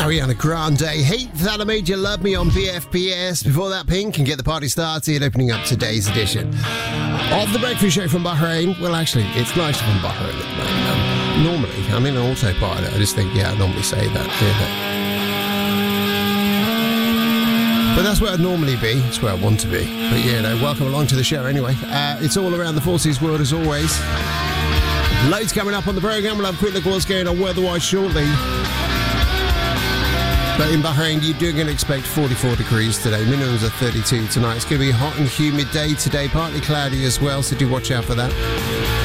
Ariana Grande, Hate That I Made You Love Me on BFPS. Before that, Pink, and get the party started, opening up today's edition of The Breakfast Show from Bahrain. Well, actually, it's nice from Bahrain at the moment. Normally, I'm in an autopilot. I just think, I normally say that. But that's where I'd normally be. It's where I want to be. But welcome along to the show anyway. It's all around the forces world as always. Loads coming up on the programme. We'll have a quick look at what's going on weather-wise shortly. But in Bahrain, you're going to expect 44 degrees today. Minimums are 32 tonight. It's going to be a hot and humid day today. Partly cloudy as well, so do watch out for that.